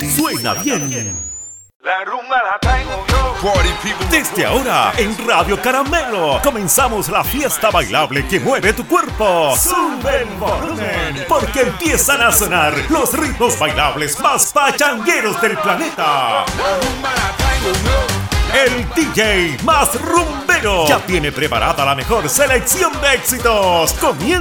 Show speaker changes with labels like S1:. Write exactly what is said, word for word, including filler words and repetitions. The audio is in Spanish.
S1: suena bien.
S2: La rumba la traigo yo.
S1: Desde ahora, en Radio Caramelo, comenzamos la fiesta bailable que mueve tu cuerpo. Sube el volumen, porque empiezan a sonar los ritmos bailables más pachangueros del planeta.
S2: La rumba la traigo yo.
S1: El D J más rumbero ya tiene preparada la mejor selección de éxitos. Comienza